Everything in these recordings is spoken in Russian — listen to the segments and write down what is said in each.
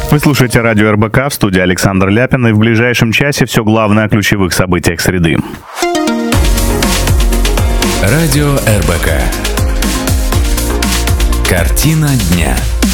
Вы слушаете радио РБК, в студии Александр Ляпин, и в ближайшем часе все главное о ключевых событиях среды. Радио РБК. Картина дня.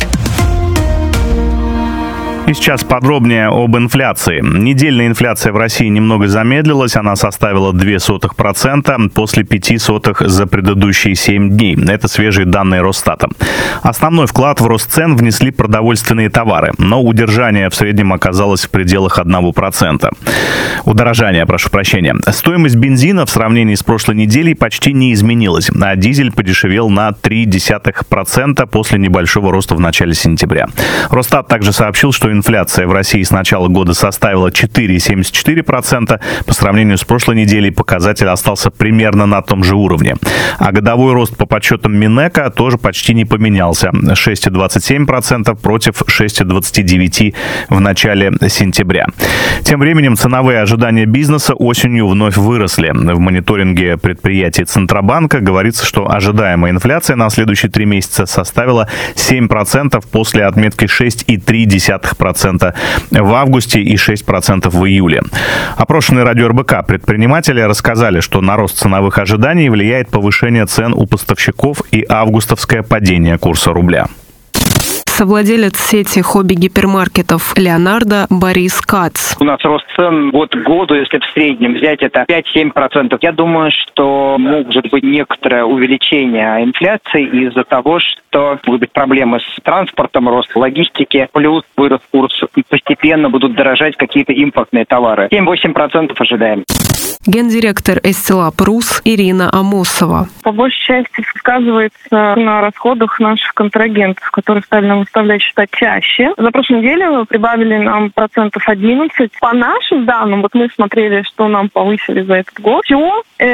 И сейчас подробнее об инфляции. Недельная инфляция в России немного замедлилась. Она составила 0,02% после 0,05% за предыдущие 7 дней. Это свежие данные Росстата. Основной вклад в рост цен внесли продовольственные товары, но удержание в среднем оказалось в пределах 1%. Удорожание, прошу прощения. Стоимость бензина в сравнении с прошлой неделей почти не изменилась, а дизель подешевел на 0,3% после небольшого роста в начале сентября. Росстат также сообщил, что инфляция в России с начала года составила 4,74%. По сравнению с прошлой неделей показатель остался примерно на том же уровне. А годовой рост по подсчетам Минэка тоже почти не поменялся. 6,27% против 6,29% в начале сентября. Тем временем ценовые ожидания бизнеса осенью вновь выросли. В мониторинге предприятий Центробанка говорится, что ожидаемая инфляция на следующие 3 месяца составила 7% после отметки 6,3% в августе и 6% в июле. Опрошенные радио РБК предприниматели рассказали, что на рост ценовых ожиданий влияет повышение цен у поставщиков и августовское падение курса рубля. Совладелец сети хобби-гипермаркетов «Леонардо» Борис Кац. У нас рост цен год к году, если в среднем взять, это 5-7%. Я думаю, что может быть некоторое увеличение инфляции из-за того, что могут быть проблемы с транспортом, рост логистики, плюс вырос курс, и постепенно будут дорожать какие-то импортные товары. 7-8% ожидаем. Гендиректор Эстелап Рус Ирина Амосова. По большей части сказывается на расходах наших контрагентов, которые стали нам выставлять счета чаще. За прошлую неделю прибавили нам 11%. По нашим данным, вот мы смотрели, что нам повысили за этот год. Все